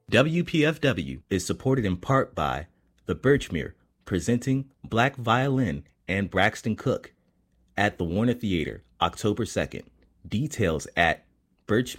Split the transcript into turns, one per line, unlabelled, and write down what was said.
WPFW is supported in part by the Birchmere, presenting Black Violin and Braxton Cook at the Warner Theater, October 2nd. Details at Birchmere.